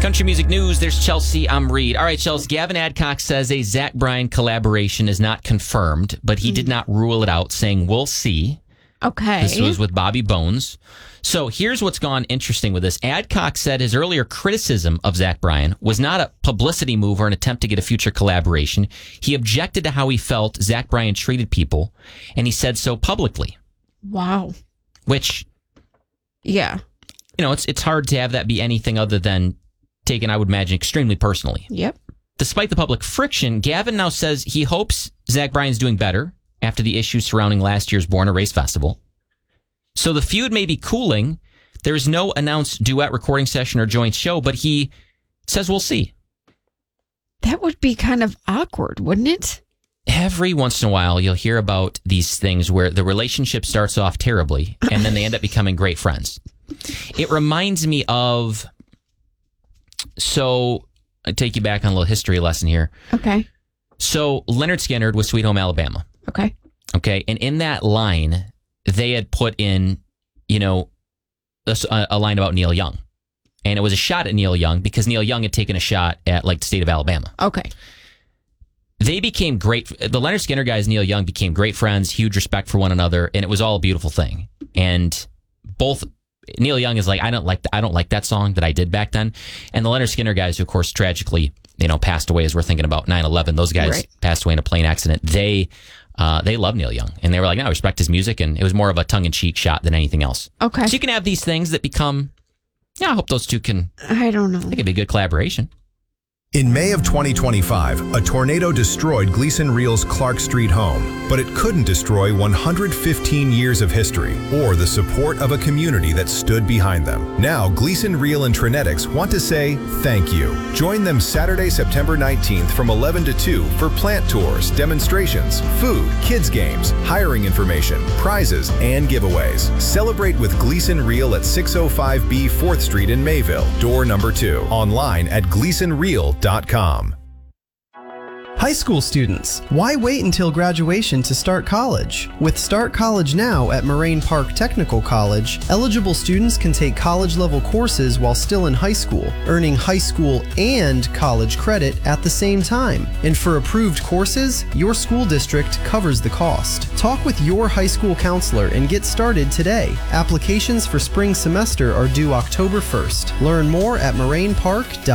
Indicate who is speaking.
Speaker 1: Country music news, there's Chelsea. I'm Reed. All right, Chelsea. Gavin Adcock says a Zach Bryan collaboration is not confirmed, but he did not rule it out, saying we'll see.
Speaker 2: Okay.
Speaker 1: This was with Bobby Bones. So here's what's gone interesting with this. Adcock said his earlier criticism of Zach Bryan was not a publicity move or an attempt to get a future collaboration. He objected to how he felt Zach Bryan treated people, and he said so publicly.
Speaker 2: Wow.
Speaker 1: Which,
Speaker 2: yeah,
Speaker 1: it's hard to have that be anything other than taken, I would imagine, extremely personally.
Speaker 2: Yep.
Speaker 1: Despite the public friction, Gavin now says he hopes Zach Bryan's doing better after the issues surrounding last year's Born a Race festival. So the feud may be cooling. There's no announced duet recording session or joint show, but he says we'll see.
Speaker 2: That would be kind of awkward, wouldn't it?
Speaker 1: Every once in a while, you'll hear about these things where the relationship starts off terribly, and then they end up becoming great friends. It reminds me of... So, I take you back on a little history lesson here.
Speaker 2: Okay.
Speaker 1: So, Leonard Skinner was Sweet Home Alabama.
Speaker 2: Okay.
Speaker 1: Okay, and in that line, they had put in, a line about Neil Young. And it was a shot at Neil Young because Neil Young had taken a shot at, the state of Alabama.
Speaker 2: Okay.
Speaker 1: They became great. The Leonard Skinner guys, Neil Young, became great friends, huge respect for one another, and it was all a beautiful thing. And both... Neil Young is like, I don't like that song that I did back then. And the Leonard Skinner guys, who of course tragically, passed away as we're thinking about 9/11. Those guys passed away in a plane accident. They love Neil Young, and they were like, no, I respect his music, and it was more of a tongue-in-cheek shot than anything else.
Speaker 2: Okay.
Speaker 1: So you can have these things that become, I hope those two can.
Speaker 2: I don't know.
Speaker 1: I think it'd be a good collaboration.
Speaker 3: In May of 2025, a tornado destroyed Gleason Reel's Clark Street home, but it couldn't destroy 115 years of history or the support of a community that stood behind them. Now, Gleason Reel and Trinetics want to say thank you. Join them Saturday, September 19th from 11 to 2 for plant tours, demonstrations, food, kids games, hiring information, prizes, and giveaways. Celebrate with Gleason Reel at 605B 4th Street in Mayville, door number 2. Online at GleasonReel.com.
Speaker 4: High school students, why wait until graduation to start college? With Start College Now at Moraine Park Technical College, eligible students can take college-level courses while still in high school, earning high school and college credit at the same time. And for approved courses, your school district covers the cost. Talk with your high school counselor and get started today. Applications for spring semester are due October 1st. Learn more at morainepark.edu.